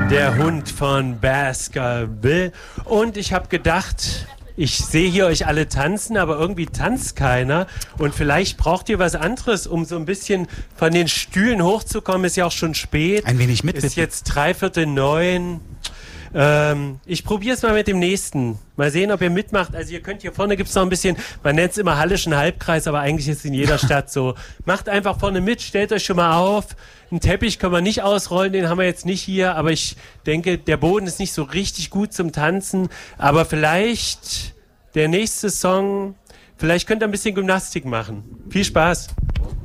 Der Hund von Baskerville. Und ich habe gedacht, ich sehe hier euch alle tanzen, aber irgendwie tanzt keiner. Und vielleicht braucht ihr was anderes, um so ein bisschen von den Stühlen hochzukommen. Ist ja auch schon spät. Ein wenig mit, Ist bitte. jetzt 8:45. Ich probiere es mal mit dem nächsten. Mal sehen, ob ihr mitmacht. Also ihr könnt hier vorne, gibt es noch ein bisschen, man nennt es immer Hallischen Halbkreis, aber eigentlich ist es in jeder Stadt so. Macht einfach vorne mit, stellt euch schon mal auf. Einen Teppich können wir nicht ausrollen, den haben wir jetzt nicht hier, aber ich denke, der Boden ist nicht so richtig gut zum Tanzen. Aber vielleicht der nächste Song, vielleicht könnt ihr ein bisschen Gymnastik machen. Viel Spaß.